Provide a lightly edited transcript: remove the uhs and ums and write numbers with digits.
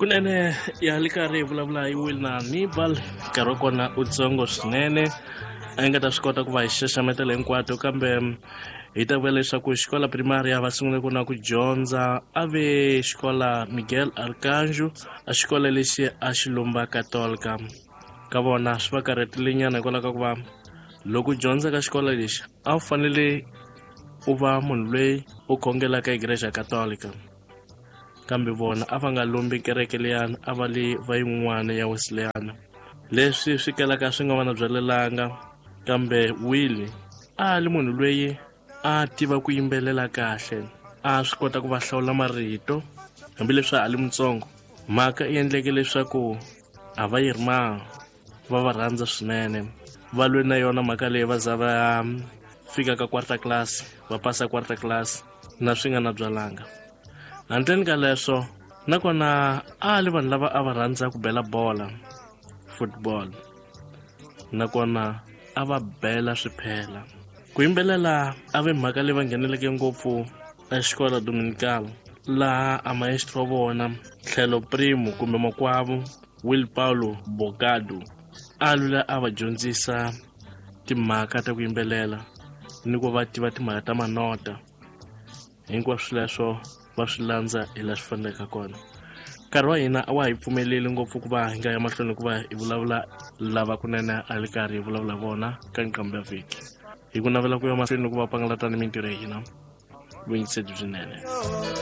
kunene ya le karhi hi vulavula hi Will na Hannibal nkarhi wa kona utsongo swinene a nga ta swi kota ku va hi xaxametela hinkwato kambe hi ta vula leswaku xikola primary va sungule ku na ku dyondza a ve xikola Miguel Arcanjo a xikola lexi a xi lomba Católica ka vona swi va karhetile nyana hikwalaho ka ku va loko dyondza ka xikola lexi a wu fanele u va munhu loyi u khongelaka igreja Católica kambe vona a va nga lombi kereke liyani a va le va yin'wana ya Wesleyana leswi swi kalaka swi nga va na byalelanga kambe Will a li munhu loyi a tiva ku yimbelela kahle a swi kota ku va hlawula marito hambileswi a li mutsongo mhaka yi endleke leswaku a va yirima va va rhandza swinene va lwe na yona mhaka leyi va za va fika ka quarter class va pasa quarter class na swi nga na byalanga handleni ka leswo nakona a li vanhu lava a va rhandza ku bela bola football nakona a va bela swiphela ku yimbelela a ve mhaka leyi va ngheneleke ngopfu exikola Dominical laha a maestro vona tlhelo primo kumbe makwavo Will Paulo Bogado a lula a va dyondzisa timhaka ta ku yimbelela ni ku va tiva timhaka ta manota hinkwaswo leswo va swi landza hi la swi faneleka kona nkarhi wa hina a wa hi pfumeleli ngopfu ku va hi nga ya mahlweni ku va hi vulavula lava kunene a li karhi hi vulavula vona ka nqambi ya vhiki hi ku navela ku ya mahlweni ku va pangalatana mintirho ya hina vuyingiseli byinene.